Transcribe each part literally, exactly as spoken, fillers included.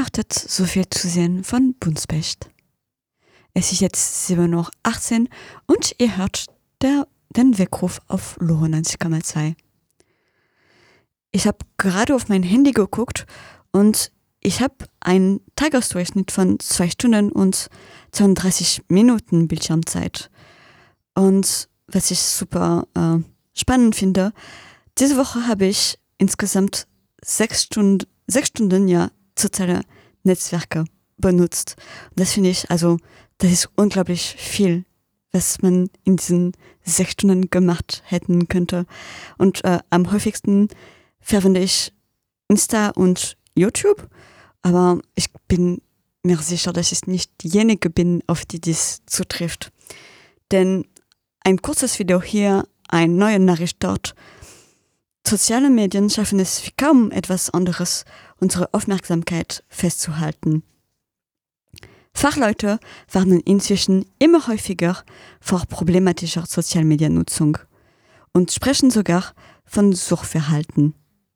unerwartet so viel zu sehen von Bunspecht. Es ist jetzt sieben Uhr achtzehn und ihr hört der, den Weckruf auf neunzig Komma zwei. Ich habe gerade auf mein Handy geguckt und ich habe einen Tagesdurchschnitt von zwei Stunden und zweiunddreißig Minuten Bildschirmzeit. Und was ich super äh, spannend finde, diese Woche habe ich insgesamt sechs Stunden, sechs Stunden ja, soziale Netzwerke benutzt. Und das finde ich, also das ist unglaublich viel, was man in diesen sechs Stunden gemacht hätten könnte. Und äh, am häufigsten verwende ich Insta und YouTube, aber ich bin mir sicher, dass ich nicht diejenige bin, auf die dies zutrifft. Denn ein kurzes Video hier, eine neue Nachricht dort. Soziale Medien schaffen es wie kaum etwas anderes, unsere Aufmerksamkeit festzuhalten. Fachleute warnen inzwischen immer häufiger vor problematischer Sozialmediennutzung und sprechen sogar von Suchtverhalten.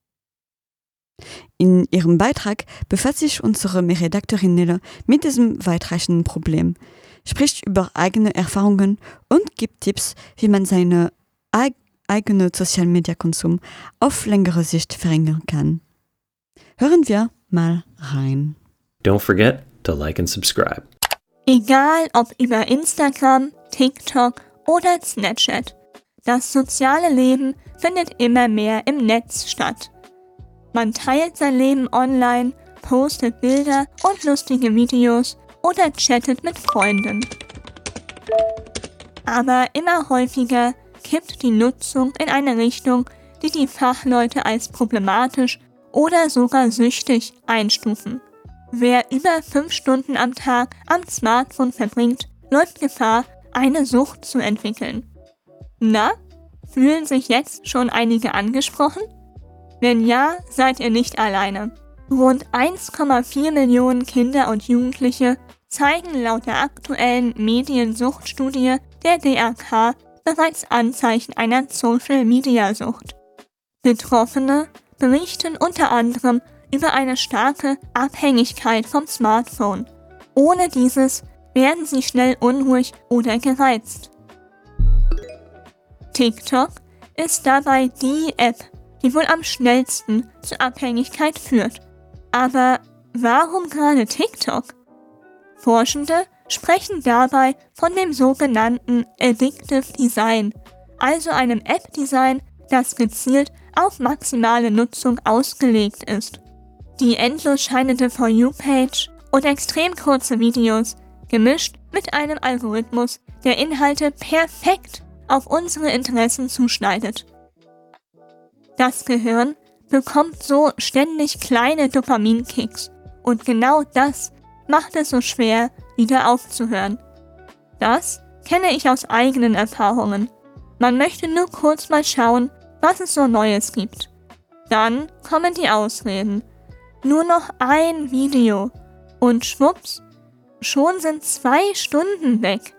In ihrem Beitrag befasst sich unsere Redakteurin Nele mit diesem weitreichenden Problem, spricht über eigene Erfahrungen und gibt Tipps, wie man seinen eig- eigenen Social-Media-Konsum auf längere Sicht verringern kann. Hören wir mal rein. Don't forget to like and subscribe. Egal ob über Instagram, TikTok oder Snapchat, das soziale Leben findet immer mehr im Netz statt. Man teilt sein Leben online, postet Bilder und lustige Videos oder chattet mit Freunden. Aber immer häufiger kippt die Nutzung in eine Richtung, die die Fachleute als problematisch oder sogar süchtig einstufen. Wer über fünf Stunden am Tag am Smartphone verbringt, läuft Gefahr, eine Sucht zu entwickeln. Na, fühlen sich jetzt schon einige angesprochen? Wenn ja, seid ihr nicht alleine. Rund eins Komma vier Millionen Kinder und Jugendliche zeigen laut der aktuellen Mediensuchtstudie der D R K bereits Anzeichen einer Social-Media-Sucht. Betroffene berichten unter anderem über eine starke Abhängigkeit vom Smartphone. Ohne dieses werden sie schnell unruhig oder gereizt. TikTok ist dabei die App, die wohl am schnellsten zur Abhängigkeit führt. Aber warum gerade TikTok? Forschende sprechen dabei von dem sogenannten Addictive Design, also einem App-Design, das gezielt auf maximale Nutzung ausgelegt ist. Die endlos scheinende For You-Page und extrem kurze Videos, gemischt mit einem Algorithmus, der Inhalte perfekt auf unsere Interessen zuschneidet. Das Gehirn bekommt so ständig kleine Dopaminkicks und genau das macht es so schwer, wieder aufzuhören. Das kenne ich aus eigenen Erfahrungen. Man möchte nur kurz mal schauen, was es so Neues gibt. Dann kommen die Ausreden. Nur noch ein Video und schwupps, schon sind zwei Stunden weg.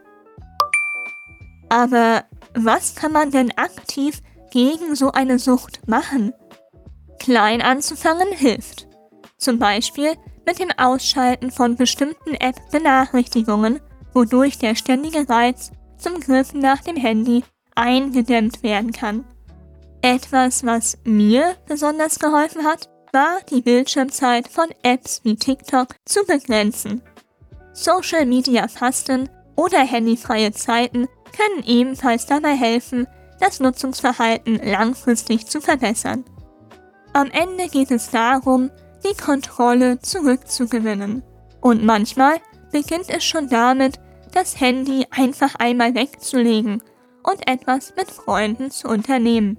Aber was kann man denn aktiv gegen so eine Sucht machen? Klein anzufangen hilft. Zum Beispiel mit dem Ausschalten von bestimmten App-Benachrichtigungen, wodurch der ständige Reiz zum Griff nach dem Handy eingedämmt werden kann. Etwas, was mir besonders geholfen hat, war die Bildschirmzeit von Apps wie TikTok zu begrenzen. Social Media Fasten oder handyfreie Zeiten können ebenfalls dabei helfen, das Nutzungsverhalten langfristig zu verbessern. Am Ende geht es darum, die Kontrolle zurückzugewinnen. Und manchmal beginnt es schon damit, das Handy einfach einmal wegzulegen und etwas mit Freunden zu unternehmen.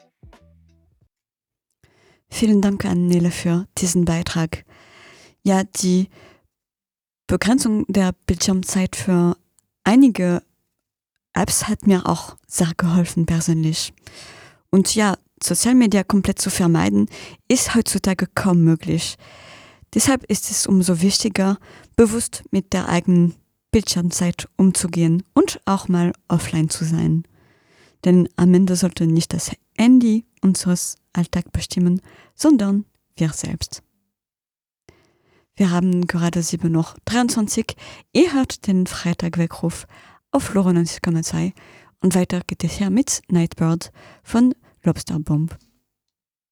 Vielen Dank an Nele für diesen Beitrag. Ja, die Begrenzung der Bildschirmzeit für einige Apps hat mir auch sehr geholfen persönlich. Und ja, Sozialmedia komplett zu vermeiden, ist heutzutage kaum möglich. Deshalb ist es umso wichtiger, bewusst mit der eigenen Bildschirmzeit umzugehen und auch mal offline zu sein. Denn am Ende sollte nicht das Handy unseres Alltag bestimmen, sondern wir selbst. Wir haben gerade sieben Uhr dreiundzwanzig. Ihr hört den Freitag-Weckruf auf Lorenz Kammerzei und weiter geht es hier mit Nightbird von Lobster Bomb.